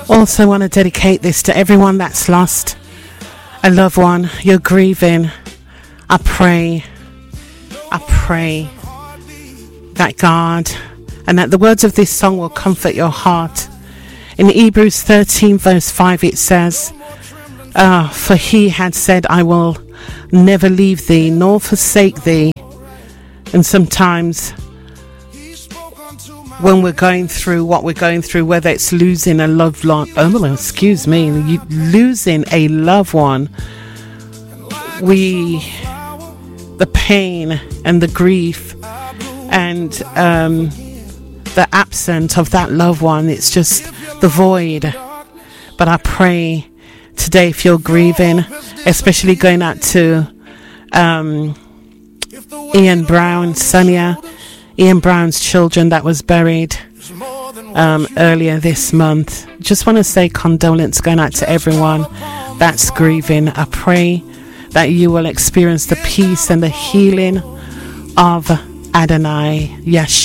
Also want to dedicate this to everyone that's lost a loved one. You're grieving. I pray that God and that the words of this song will comfort your heart. In Hebrews 13 verse 5 it says, for he had said, I will never leave thee nor forsake thee. And sometimes when we're going through what we're going through, whether it's losing a loved one, losing a loved one, the pain and the grief and the absence of that loved one, it's just the void. But I pray today, if you're grieving, especially going out to Ian Brown, Sonia, Ian Brown's children that was buried earlier this month. Just want to say condolence going out to everyone that's grieving. I pray that you will experience the peace and the healing of Adonai Yeshua.